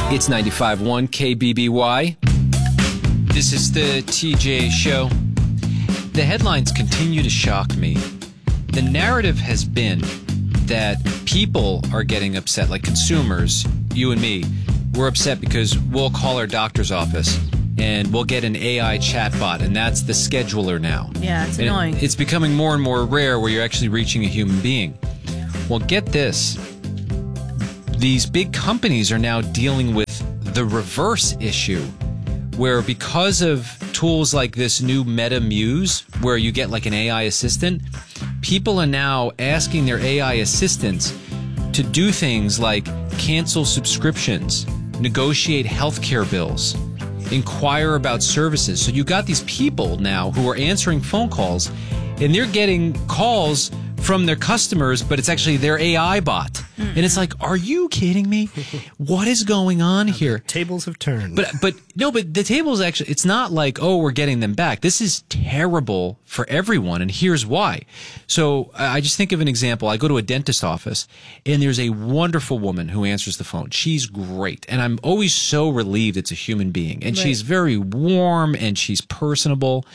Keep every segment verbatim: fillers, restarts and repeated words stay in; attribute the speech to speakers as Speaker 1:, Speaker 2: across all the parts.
Speaker 1: It's ninety-five point one K B B Y. This is the T J Show. The headlines continue to shock me. The narrative has been that people are getting upset, like consumers, you and me. We're upset because we'll call our doctor's office and we'll get an A I chatbot, and that's the scheduler now.
Speaker 2: Yeah, it's
Speaker 1: and
Speaker 2: annoying.
Speaker 1: It's becoming more and more rare where you're actually reaching a human being. Well, get this. These big companies are now dealing with the reverse issue, where because of tools like this new Meta Muse, where you get like an A I assistant, people are now asking their A I assistants to do things like cancel subscriptions, negotiate healthcare bills, inquire about services. So you got these people now who are answering phone calls, and they're getting calls from their customers, but it's actually their A I bot. Mm-hmm. And it's like, are you kidding me? What is going on here?
Speaker 3: Tables have turned.
Speaker 1: But but no, but the tables actually, it's not like, oh, we're getting them back. This is terrible for everyone, and here's why. So I just think of an example. I go to a dentist office, and there's a wonderful woman who answers the phone. She's great, and I'm always so relieved it's a human being. And right. She's very warm, and she's personable.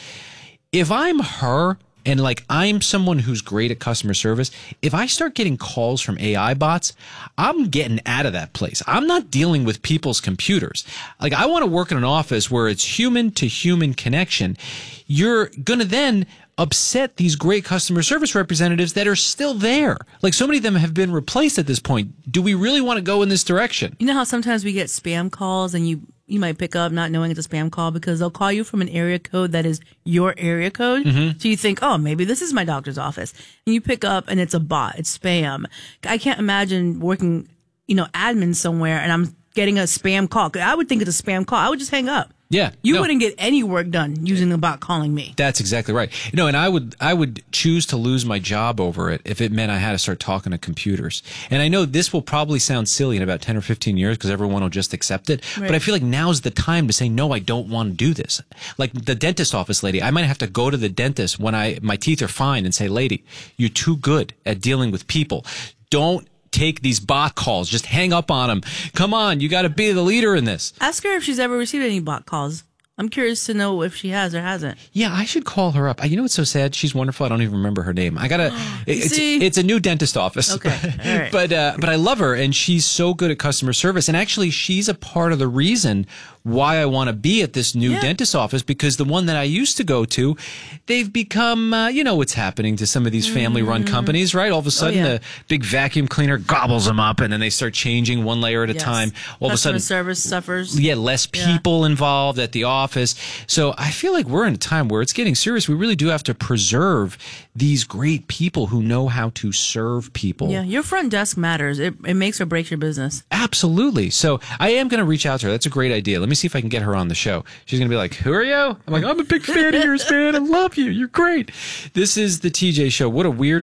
Speaker 1: If I'm her, and like I'm someone who's great at customer service, if I start getting calls from A I bots, I'm getting out of that place. I'm not dealing with people's computers. Like I want to work in an office where it's human to human connection. You're going to then upset these great customer service representatives that are still there. Like so many of them have been replaced at this point. Do we really want to go in this direction?
Speaker 2: You know how sometimes we get spam calls and you you might pick up not knowing it's a spam call because they'll call you from an area code that is your area code. Mm-hmm. So you think, oh, maybe this is my doctor's office. And you pick up and it's a bot. It's spam. I can't imagine working, you know, admin somewhere and I'm getting a spam call. I would think it's a spam call. I would just hang up.
Speaker 1: Yeah.
Speaker 2: You
Speaker 1: no.
Speaker 2: wouldn't get any work done using the bot calling me.
Speaker 1: That's exactly right. You know, and I would I would choose to lose my job over it if it meant I had to start talking to computers. And I know this will probably sound silly in about ten or fifteen years because everyone will just accept it. Right. But I feel like now's the time to say, no, I don't want to do this. Like the dentist office lady, I might have to go to the dentist when I my teeth are fine and say, lady, you're too good at dealing with people. Don't take these bot calls. Just hang up on them. Come on, you got to be the leader in this.
Speaker 2: Ask her if she's ever received any bot calls. I'm curious to know if she has or hasn't.
Speaker 1: Yeah, I should call her up. You know what's so sad? She's wonderful. I don't even remember her name. I gotta. It's, it's a new dentist office.
Speaker 2: Okay, all right.
Speaker 1: but uh, but I love her, and she's so good at customer service. And actually, she's a part of the reason why I want to be at this new yeah. dentist office, because the one that I used to go to, they've become, uh, you know what's happening to some of these family-run mm-hmm. companies, right? All of a sudden, oh, yeah. the big vacuum cleaner gobbles them up, and then they start changing one layer at a
Speaker 2: yes.
Speaker 1: time. All
Speaker 2: customer
Speaker 1: of a sudden,
Speaker 2: service suffers.
Speaker 1: Yeah, less people yeah. involved at the office. So I feel like we're in a time where it's getting serious. We really do have to preserve these great people who know how to serve people.
Speaker 2: Yeah, your front desk matters. It, it makes or breaks your business.
Speaker 1: Absolutely. So I am going to reach out to her. That's a great idea. Let me see if I can get her on the show. She's going to be like, who are you? I'm like, I'm a big fan of yours, man. I love you. You're great. This is the T J Show. What a weird...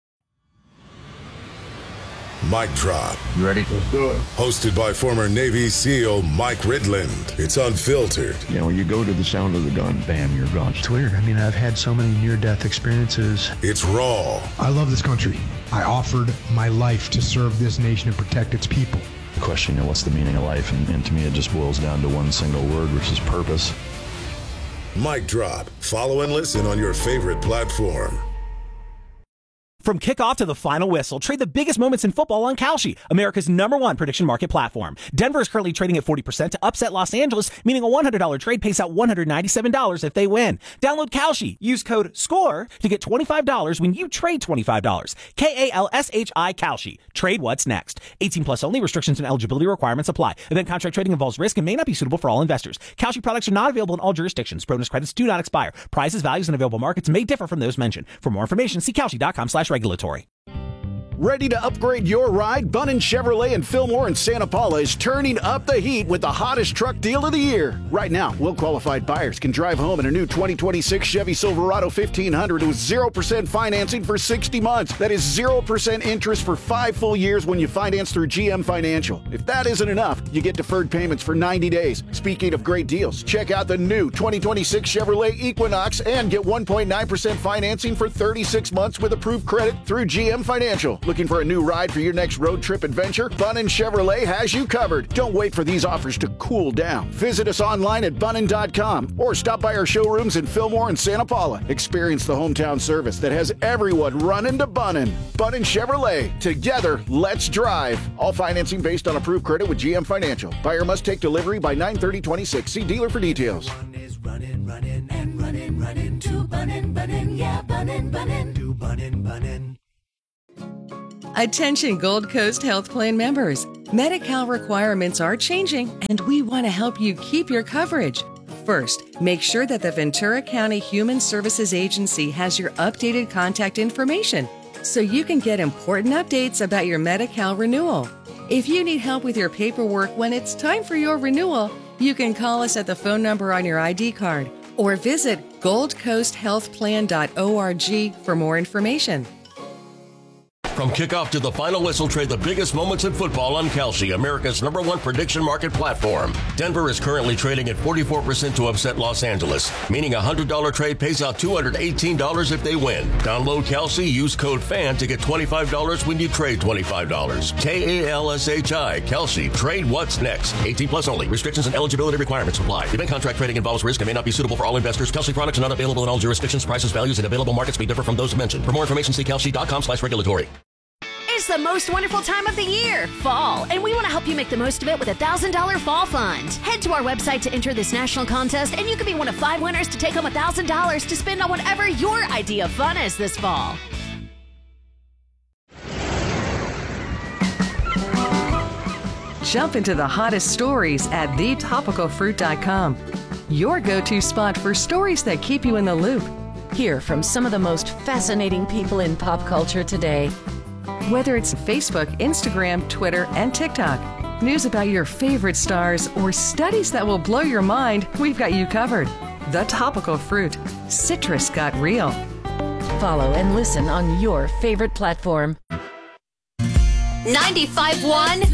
Speaker 4: Mic Drop.
Speaker 5: You ready?
Speaker 4: Let's do it. Hosted by former Navy SEAL Mike Ridland. It's unfiltered.
Speaker 5: You know, you go to the sound of the gun, bam, you're gone.
Speaker 3: It's weird. I mean, I've had so many near-death experiences.
Speaker 4: It's raw.
Speaker 6: I love this country. I offered my life to serve this nation and protect its people.
Speaker 5: The question, you know, what's the meaning of life? And, and to me, it just boils down to one single word, which is purpose.
Speaker 4: Mic Drop. Follow and listen on your favorite platform.
Speaker 7: From kickoff to the final whistle, trade the biggest moments in football on Kalshi, America's number one prediction market platform. Denver is currently trading at forty percent to upset Los Angeles, meaning a one hundred dollars trade pays out one hundred ninety-seven dollars if they win. Download Kalshi. Use code SCORE to get twenty-five dollars when you trade twenty-five dollars. K A L S H I Kalshi. Trade what's next. eighteen plus only. Restrictions and eligibility requirements apply. Event contract trading involves risk and may not be suitable for all investors. Kalshi products are not available in all jurisdictions. Bonus credits do not expire. Prices, values, and available markets may differ from those mentioned. For more information, see Kalshi.com slash regulatory.
Speaker 8: Ready to upgrade your ride? Bunnin Chevrolet in Fillmore and Santa Paula is turning up the heat with the hottest truck deal of the year. Right now, well-qualified buyers can drive home in a new twenty twenty-six Chevy Silverado fifteen hundred with zero percent financing for sixty months. That is zero percent interest for five full years when you finance through G M Financial. If that isn't enough, you get deferred payments for ninety days. Speaking of great deals, check out the new twenty twenty-six Chevrolet Equinox and get one point nine percent financing for thirty-six months with approved credit through G M Financial. Looking for a new ride for your next road trip adventure? Bunnin Chevrolet has you covered. Don't wait for these offers to cool down. Visit us online at bunnin dot com or stop by our showrooms in Fillmore and Santa Paula. Experience the hometown service that has everyone running to Bunnin. Bunnin Chevrolet. Together, let's drive. All financing based on approved credit with G M Financial. Buyer must take delivery by nine thirty twenty-six. See dealer for details.
Speaker 9: Running, running, and running, running to Bunnin, Bunnin, yeah, Bunnin, Bunnin, to Bunnin, Bunnin.
Speaker 10: Attention Gold Coast Health Plan members. Medi-Cal requirements are changing, and we want to help you keep your coverage. First, make sure that the Ventura County Human Services Agency has your updated contact information so you can get important updates about your Medi-Cal renewal. If you need help with your paperwork when it's time for your renewal, you can call us at the phone number on your I D card or visit gold coast health plan dot org for more information.
Speaker 11: From kickoff to the final whistle, trade the biggest moments in football on Kalshi, America's number one prediction market platform. Denver is currently trading at forty-four percent to upset Los Angeles, meaning a one hundred dollars trade pays out two hundred eighteen dollars if they win. Download Kalshi, use code FAN to get twenty-five dollars when you trade twenty-five dollars. K A L S H I, Kalshi. Trade what's next. eighteen plus only. Restrictions and eligibility requirements apply. Event contract trading involves risk and may not be suitable for all investors. Kalshi products are not available in all jurisdictions. Prices, values, and available markets may differ from those mentioned. For more information, see kalshi dot com slash regulatory.
Speaker 12: It's the most wonderful time of the year, fall, and we want to help you make the most of it with a one thousand dollars Fall Fund. Head to our website to enter this national contest, and you could be one of five winners to take home one thousand dollars to spend on whatever your idea of fun is this fall.
Speaker 10: Jump into the hottest stories at the topical fruit dot com, your go-to spot for stories that keep you in the loop.
Speaker 13: Hear from some of the most fascinating people in pop culture today.
Speaker 10: Whether it's Facebook, Instagram, Twitter, and TikTok, news about your favorite stars, or studies that will blow your mind, we've got you covered. The Topical Fruit. Citrus got real.
Speaker 13: Follow and listen on your favorite platform.
Speaker 12: ninety-five point one